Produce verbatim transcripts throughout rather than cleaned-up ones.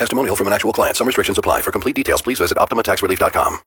testimonial from an actual client. Some restrictions apply. For complete details, please visit Optima Tax Relief dot com.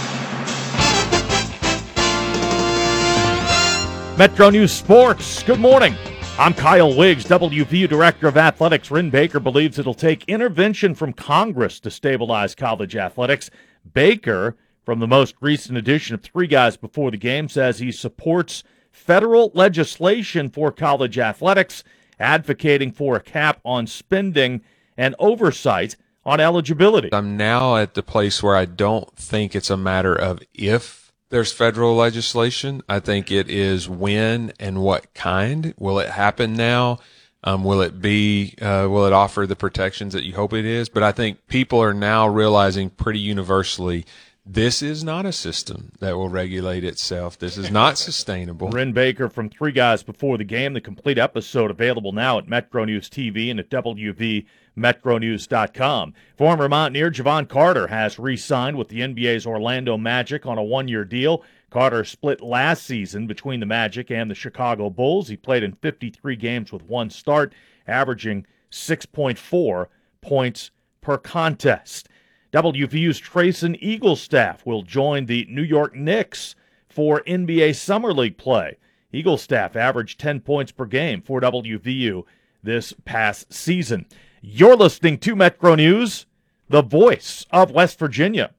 Metro News Sports, good morning. I'm Kyle Wiggs, W V U Director of Athletics. Rin Baker believes it'll take intervention from Congress to stabilize college athletics. Baker, from the most recent edition of Three Guys Before the Game, says he supports federal legislation for college athletics, advocating for a cap on spending and oversight on eligibility. I'm now at the place where I don't think it's a matter of if there's federal legislation. I think it is when and what kind. Will it happen now? Um, will it be, uh, will it offer the protections that you hope it is? But I think people are now realizing pretty universally this is not a system that will regulate itself. This is not sustainable. Rin Baker from Three Guys Before the Game. The complete episode available now at Metro News T V and at W V Metro News dot com. Former Mountaineer Javon Carter has re-signed with the N B A's Orlando Magic on a one-year deal. Carter split last season between the Magic and the Chicago Bulls. He played in fifty-three games with one start, averaging six point four points per contest. W V U's Trayson Eaglestaff will join the New York Knicks for N B A Summer League play. Eaglestaff averaged ten points per game for W V U this past season. You're listening to Metro News, the voice of West Virginia.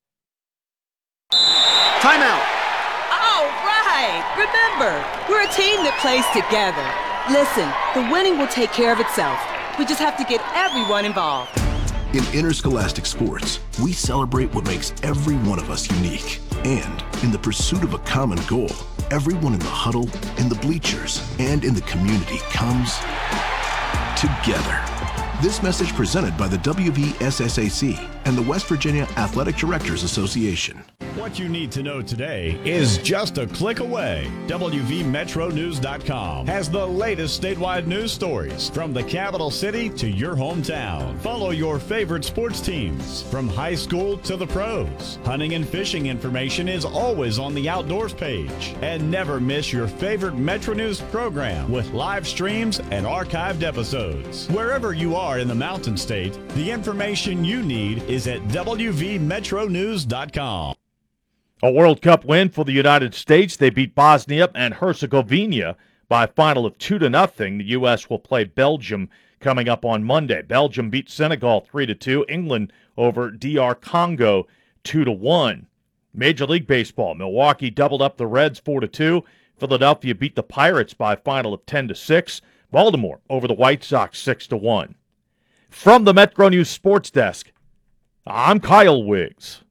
Timeout. All right. Remember, we're a team that plays together. Listen, the winning will take care of itself. We just have to get everyone involved. In interscholastic sports, we celebrate what makes every one of us unique. And in the pursuit of a common goal, everyone in the huddle, in the bleachers, and in the community comes together. This message presented by the W V S S A C and the West Virginia Athletic Directors Association. What you need to know today is just a click away. W V Metro News dot com has the latest statewide news stories from the capital city to your hometown. Follow your favorite sports teams from high school to the pros. Hunting and fishing information is always on the outdoors page. And never miss your favorite Metro News program with live streams and archived episodes. Wherever you are in the Mountain State, the information you need is at W V Metro News dot com. A World Cup win for the United States. They beat Bosnia and Herzegovina by a final of two to nothing. The U S will play Belgium coming up on Monday. Belgium beat Senegal three to two. England over D R Congo two to one. Major League Baseball. Milwaukee doubled up the Reds four to two. Philadelphia beat the Pirates by a final of ten to six. Baltimore over the White Sox six to one. From the Metro News Sports Desk, I'm Kyle Wiggs.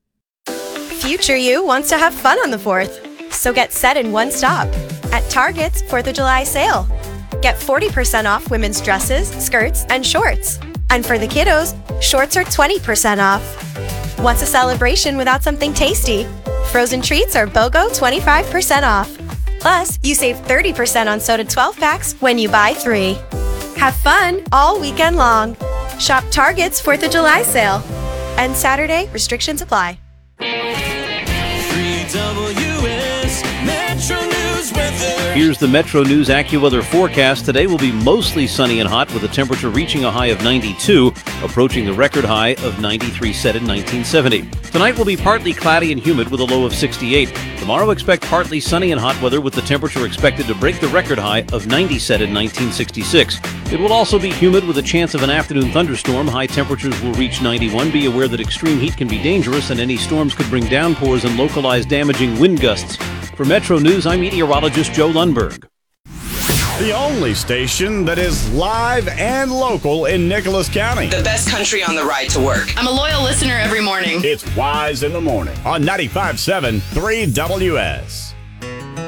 Future you wants to have fun on the fourth, so get set in one stop at Target's fourth of July sale. Get forty percent off women's dresses, skirts, and shorts. And for the kiddos, shorts are twenty percent off. Wants a celebration without something tasty? Frozen treats are BOGO twenty-five percent off. Plus, you save thirty percent on soda twelve packs when you buy three. Have fun all weekend long. Shop Target's fourth of July sale. And Saturday, restrictions apply. Here's the Metro News AccuWeather forecast. Today will be mostly sunny and hot with a temperature reaching a high of ninety-two, approaching the record high of ninety-three set in nineteen seventy. Tonight will be partly cloudy and humid with a low of sixty-eight. Tomorrow expect partly sunny and hot weather with the temperature expected to break the record high of ninety set in nineteen sixty-six. It will also be humid with a chance of an afternoon thunderstorm. High temperatures will reach ninety-one. Be aware that extreme heat can be dangerous and any storms could bring downpours and localized damaging wind gusts. For Metro News, I'm meteorologist Joe Lundberg. The only station that is live and local in Nicholas County. The best country on the ride to work. I'm a loyal listener every morning. It's Wise in the Morning on ninety-five point seven three W S.